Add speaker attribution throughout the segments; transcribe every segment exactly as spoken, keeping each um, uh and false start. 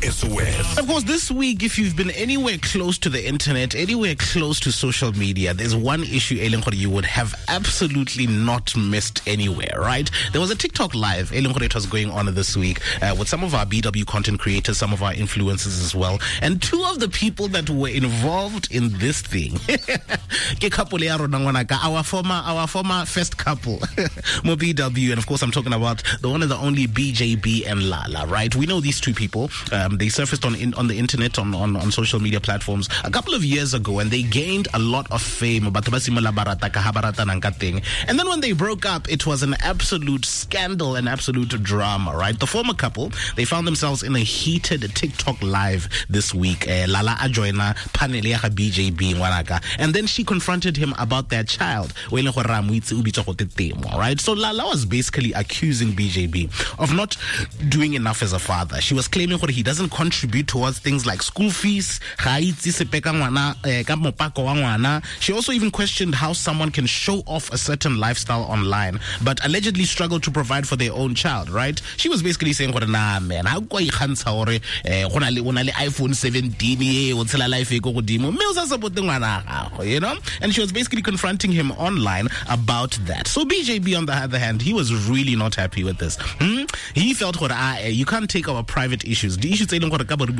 Speaker 1: S O S.
Speaker 2: Of course, this week, if you've been anywhere close to the internet, anywhere close to social media, there's one issue, Ellen, you would have absolutely not missed anywhere, right? There was a TikTok live, Ellen, it was going on this week uh, with some of our B W content creators, some of our influencers as well. And two of the people that were involved in this thing, our former, our former first couple, Mo B W, and of course, I'm talking about the one and the only B J B and Lala, right? We know these two people. Um, they surfaced on in, on the internet, on, on, on social media platforms a couple of years ago, and they gained a lot of fame. And then when they broke up, it was an absolute scandal, an absolute drama, right? The former couple, they found themselves in a heated TikTok live this week. Uh, Lala ajoina panel ya B J B, and then she confronted him about their child. Right? So Lala was basically accusing B J B of not doing enough as a father. She was claiming that he doesn't contribute towards things like school fees. She also even questioned how someone can show off a certain lifestyle online but allegedly struggle to provide for their own child, right? She was basically saying, nah, man, how go you iPhone seventeen, you know? And she was basically confronting him online about that. So B J B, on the other hand, he was really not happy with this. Hmm? He felt, you can't take our private issues, the issues and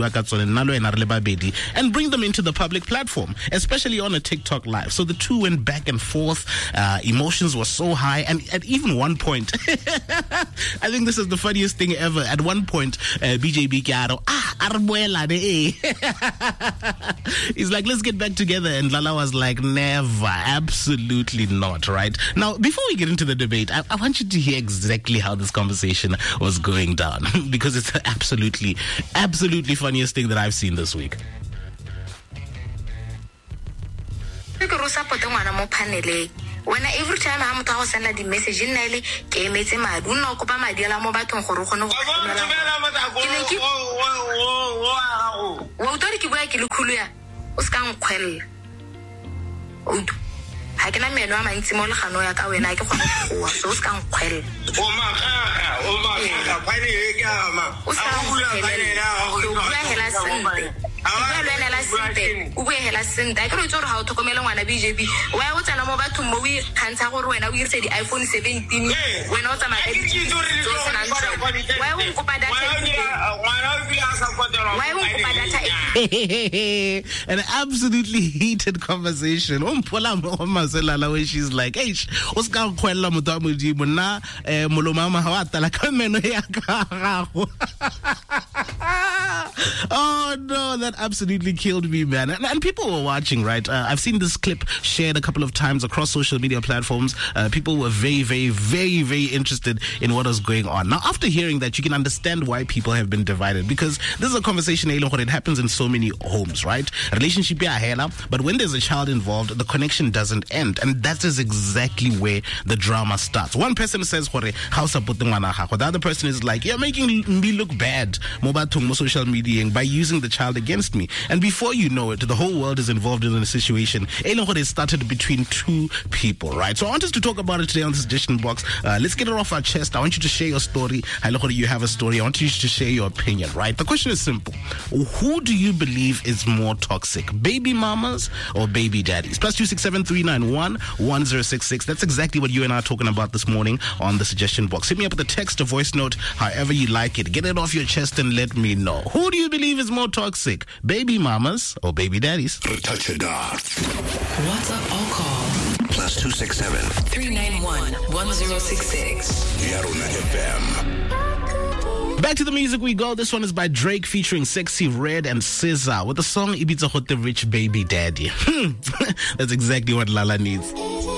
Speaker 2: bring them into the public platform, especially on a TikTok live. So the two went back and forth. Uh, emotions were so high, and at even one point, I think this is the funniest thing ever. At one point, uh, B J B Kiaro, ah, arbuela de. He's like, let's get back together, and Lala was like, never, absolutely not. Right now, before we get into the debate, I, I want you to hear exactly how this conversation was going down because it's the absolutely, absolutely funniest thing that I've seen this week.
Speaker 3: When every time I'm to send the message in Nelly, came it's in my do not copa my dear Mobaton Horono. What do you like? Luculia? Uscan quell. I cannot make no man Simon Hanoya when I go so scan quell. Oh, my how to come along on a B J B. Why was I about to move Hansa when I will say the iPhone seventeen when also my why won't go by that? Why won't go by that?
Speaker 2: An absolutely heated conversation. Um, when she's like, hey, what's going on? Muna, Molomama, Hawata, like a man. Oh no, that absolutely killed me, man. And, and people were watching, right? Uh, I've seen this clip shared a couple of times across social media platforms. Uh, people were very, very, very, very interested in what was going on. Now, after hearing that, you can understand why people have been divided, because this is a conversation, it happens in so many homes, right? Relationship, but when there's a child involved, the connection doesn't end, and that is exactly where the drama starts. One person says, the other person is like, you're making me look bad social media by using the child against me. And before you know it, the whole world is involved in a situation. It started between two people, right? So I want us to talk about it today on this suggestion box. Uh, let's get it off our chest. I want you to share your story. I know you have a story. I want you to share your opinion, right? The question is simple. Who do you believe is more toxic? Baby mamas or baby daddies? Plus two six seven three nine one one zero six six. That's exactly what you and I are talking about this morning on the suggestion box. Hit me up with a text or voice note, however you like it. Get it off your chest and let me know. Who do you believe is more toxic? Baby mamas or baby daddies?
Speaker 1: Touch it off.
Speaker 4: WhatsApp or call.
Speaker 1: Plus two six seven
Speaker 4: three nine one one zero six six.
Speaker 1: Yaruna F M.
Speaker 2: Back to the music we go. This one is by Drake featuring Sexy Red and S Z A with the song Ibiza Hote Rich Baby Daddy. That's exactly what Lala needs.